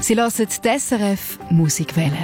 Sie hören die SRF Musikwelle.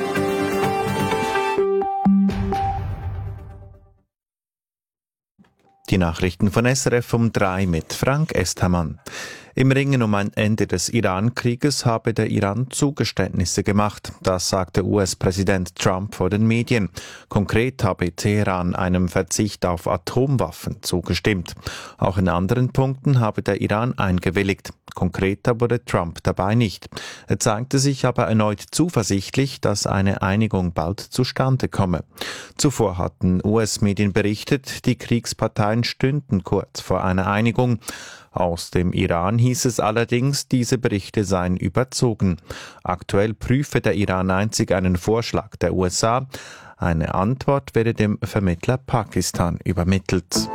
Die Nachrichten von SRF um 3 mit Frank Esthermann. Im Ringen um ein Ende des Iran-Krieges habe der Iran Zugeständnisse gemacht. Das sagte US-Präsident Trump vor den Medien. Konkret habe Teheran einem Verzicht auf Atomwaffen zugestimmt. Auch in anderen Punkten habe der Iran eingewilligt. Konkreter wurde Trump dabei nicht. Er zeigte sich aber erneut zuversichtlich, dass eine Einigung bald zustande komme. Zuvor hatten US-Medien berichtet, die Kriegsparteien stünden kurz vor einer Einigung. Aus dem Iran hieß es allerdings, diese Berichte seien überzogen. Aktuell prüfe der Iran einzig einen Vorschlag der USA. Eine Antwort werde dem Vermittler Pakistan übermittelt.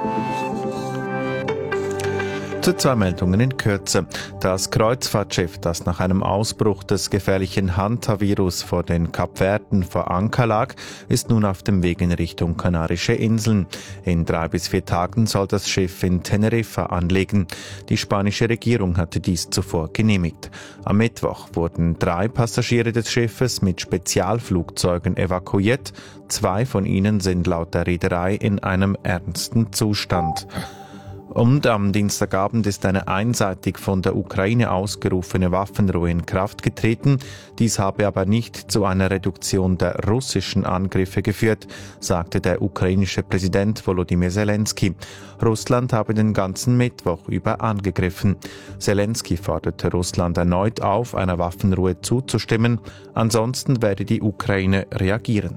Zu 2 Meldungen in Kürze. Das Kreuzfahrtschiff, das nach einem Ausbruch des gefährlichen Hanta-Virus vor den Kapverden vor Anker lag, ist nun auf dem Weg in Richtung Kanarische Inseln. In 3 bis 4 Tagen soll das Schiff in Teneriffa anlegen. Die spanische Regierung hatte dies zuvor genehmigt. Am Mittwoch wurden 3 Passagiere des Schiffes mit Spezialflugzeugen evakuiert. 2 von ihnen sind laut der Reederei in einem ernsten Zustand. Und am Dienstagabend ist eine einseitig von der Ukraine ausgerufene Waffenruhe in Kraft getreten. Dies habe aber nicht zu einer Reduktion der russischen Angriffe geführt, sagte der ukrainische Präsident Volodymyr Zelensky. Russland habe den ganzen Mittwoch über angegriffen. Zelensky forderte Russland erneut auf, einer Waffenruhe zuzustimmen. Ansonsten werde die Ukraine reagieren.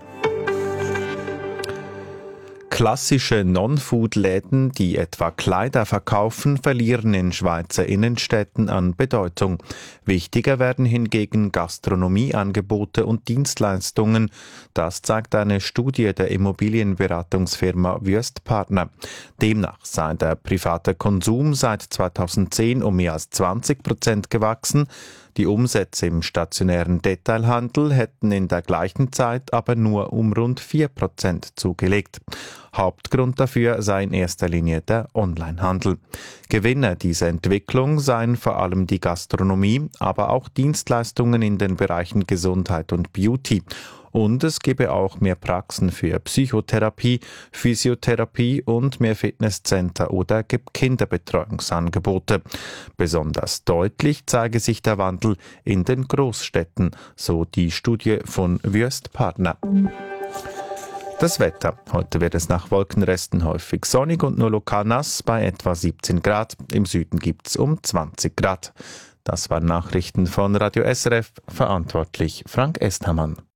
Klassische Non-Food-Läden, die etwa Kleider verkaufen, verlieren in Schweizer Innenstädten an Bedeutung. Wichtiger werden hingegen Gastronomieangebote und Dienstleistungen. Das zeigt eine Studie der Immobilienberatungsfirma Wüest-Partner. Demnach sei der private Konsum seit 2010 um mehr als 20% gewachsen. Die Umsätze im stationären Detailhandel hätten in der gleichen Zeit aber nur um rund 4% zugelegt. Hauptgrund dafür sei in erster Linie der Onlinehandel. Gewinner dieser Entwicklung seien vor allem die Gastronomie, aber auch Dienstleistungen in den Bereichen Gesundheit und Beauty. Und es gebe auch mehr Praxen für Psychotherapie, Physiotherapie und mehr Fitnesscenter oder Kinderbetreuungsangebote. Besonders deutlich zeige sich der Wandel in den Großstädten, so die Studie von Wüest-Partner. Das Wetter. Heute wird es nach Wolkenresten häufig sonnig und nur lokal nass bei etwa 17 Grad. Im Süden gibt es um 20 Grad. Das waren Nachrichten von Radio SRF, verantwortlich Frank Esthermann.